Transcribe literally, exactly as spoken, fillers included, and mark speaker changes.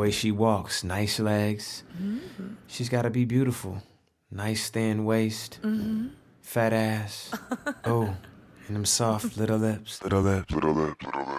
Speaker 1: way she walks, nice legs. Mm-hmm. She's got to be beautiful. Nice thin waist, mm-hmm. fat ass. Oh, and them soft little lips. Little lips, little lips, little lips.